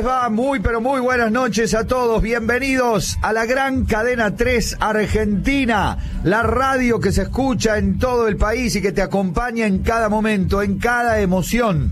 va? Muy, pero muy buenas noches a todos. Bienvenidos a la gran Cadena 3 Argentina, la radio que se escucha en todo el país y que te acompaña en cada momento, en cada emoción,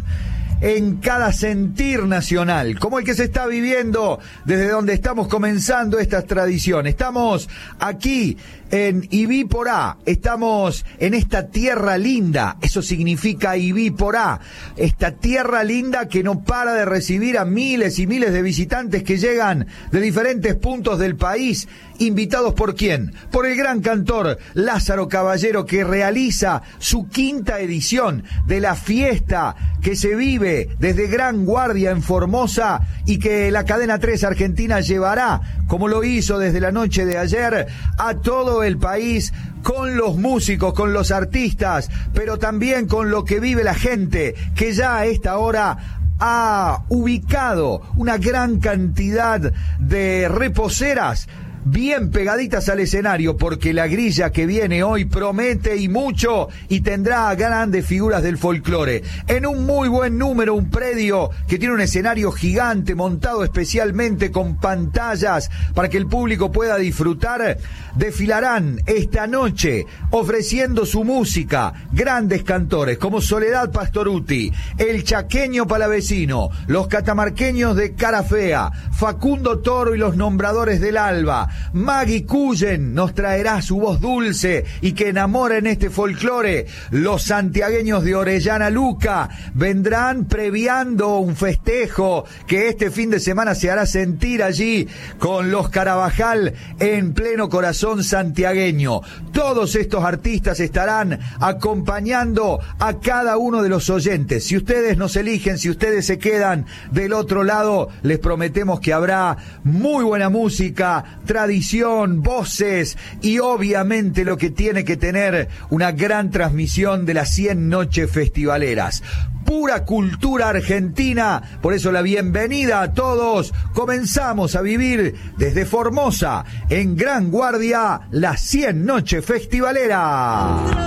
en cada sentir nacional, como el que se está viviendo desde donde estamos comenzando esta tradición. Estamos aquí en Ibí Porá, estamos en esta tierra linda, eso significa Ibí Porá, esta tierra linda que no para de recibir a miles y miles de visitantes que llegan de diferentes puntos del país, invitados ¿por quién? Por el gran cantor Lázaro Caballero, que realiza su 5ª edición de la fiesta que se vive desde Gran Guardia en Formosa y que la Cadena 3 Argentina llevará, como lo hizo desde la noche de ayer, a todo el país, con los músicos, con los artistas, pero también con lo que vive la gente, que ya a esta hora ha ubicado una gran cantidad de reposeras bien pegaditas al escenario, porque la grilla que viene hoy promete y mucho, y tendrá grandes figuras del folclore. En un muy buen número, un predio que tiene un escenario gigante montado especialmente con pantallas para que el público pueda disfrutar. Desfilarán esta noche ofreciendo su música grandes cantores como Soledad Pastorutti, el chaqueño palavecino, los catamarqueños de Cara Fea, Facundo Toro y los Nombradores del Alba. Maggie Cullen nos traerá su voz dulce y que enamora en este folclore. Los santiagueños de Orellana Luca vendrán previando un festejo que este fin de semana se hará sentir allí con los Carabajal en pleno corazón santiagueño. Todos estos artistas estarán acompañando a cada uno de los oyentes. Si ustedes nos eligen, si ustedes se quedan del otro lado, les prometemos que habrá muy buena música, tradición, voces y obviamente lo que tiene que tener una gran transmisión de las 100 noches festivaleras. Pura cultura argentina, por eso la bienvenida a todos. Comenzamos a vivir desde Formosa, en Gran Guardia, las 100 noches festivaleras.